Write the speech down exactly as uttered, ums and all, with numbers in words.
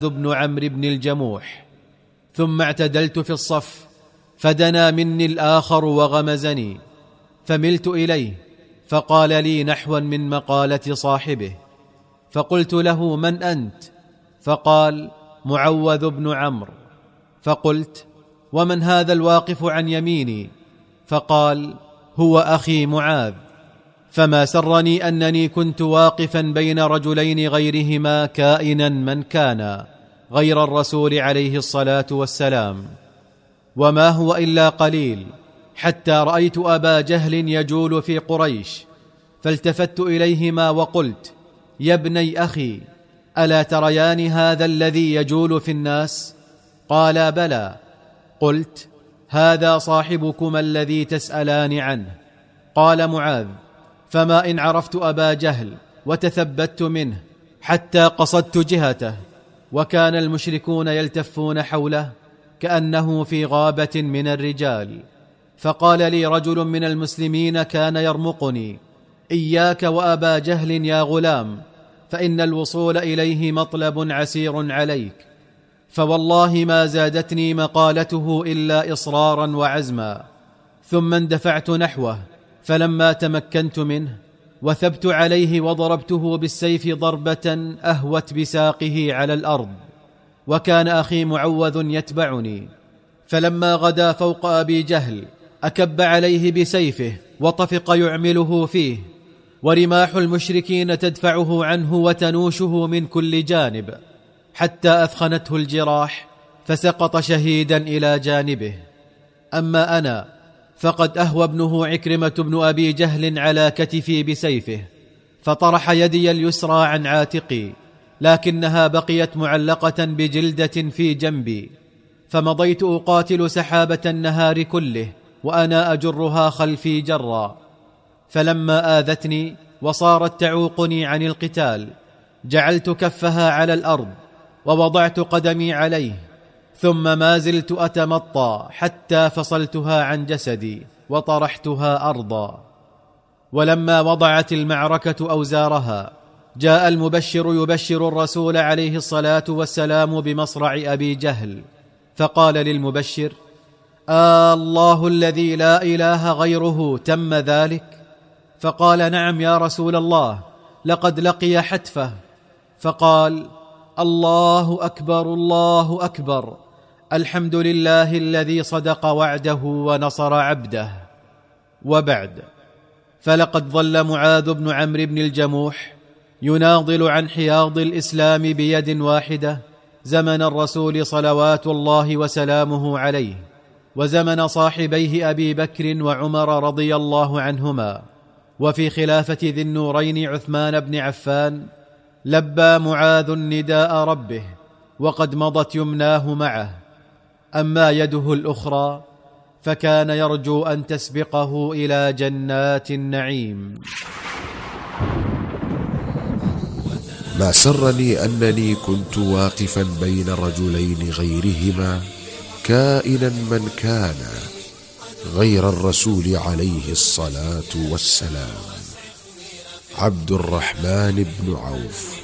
بن عمرو بن الجموح، ثم اعتدلت في الصف، فدنا مني الآخر وغمزني، فملت إليه فقال لي نحوا من مقالة صاحبه، فقلت له: من أنت؟ فقال: معوذ بن عمرو. فقلت: ومن هذا الواقف عن يميني؟ فقال: هو أخي معاذ. فما سرني أنني كنت واقفا بين رجلين غيرهما كائنا من كان غير الرسول عليه الصلاة والسلام، وما هو إلا قليل حتى رأيت أبا جهل يجول في قريش، فالتفت إليهما وقلت: يا ابني أخي، ألا تريان هذا الذي يجول في الناس؟ قالا: بلى. قلت: هذا صاحبكما الذي تسألان عنه. قال معاذ: فما إن عرفت أبا جهل وتثبت منه حتى قصدت جهته، وكان المشركون يلتفون حوله كأنه في غابة من الرجال، فقال لي رجل من المسلمين كان يرمقني: إياك وأبا جهل يا غلام، فإن الوصول إليه مطلب عسير عليك. فوالله ما زادتني مقالته إلا إصرارا وعزما. ثم اندفعت نحوه، فلما تمكنت منه وثبت عليه وضربته بالسيف ضربة أهوت بساقه على الأرض، وكان أخي معوذ يتبعني. فلما غدا فوق أبي جهل أكب عليه بسيفه وطفق يعمله فيه، ورماح المشركين تدفعه عنه وتنوشه من كل جانب، حتى أثخنته الجراح فسقط شهيدا إلى جانبه. أما أنا فقد أهوى ابنه عكرمة بن أبي جهل على كتفي بسيفه، فطرح يدي اليسرى عن عاتقي، لكنها بقيت معلقة بجلدة في جنبي، فمضيت أقاتل سحابة النهار كله وأنا أجرها خلفي جرا. فلما آذتني وصارت تعوقني عن القتال، جعلت كفها على الأرض ووضعت قدمي عليه، ثم ما زلت أتمطى حتى فصلتها عن جسدي وطرحتها أرضا. ولما وضعت المعركة أوزارها، جاء المبشر يبشر الرسول عليه الصلاة والسلام بمصرع أبي جهل، فقال للمبشر: آه الله الذي لا إله غيره تم ذلك؟ فقال: نعم يا رسول الله، لقد لقي حتفه. فقال: الله أكبر الله أكبر، الحمد لله الذي صدق وعده ونصر عبده. وبعد، فلقد ظل معاذ بن عمرو بن الجموح يناضل عن حياض الإسلام بيد واحدة زمن الرسول صلوات الله وسلامه عليه، وزمن صاحبيه أبي بكر وعمر رضي الله عنهما، وفي خلافة ذي النورين عثمان بن عفان لبى معاذ نداء ربه، وقد مضت يمناه معه، أما يده الأخرى فكان يرجو أن تسبقه إلى جنات النعيم. ما سرني أنني كنت واقفا بين رجلين غيرهما كائنا من كان غير الرسول عليه الصلاة والسلام. عبد الرحمن بن عوف.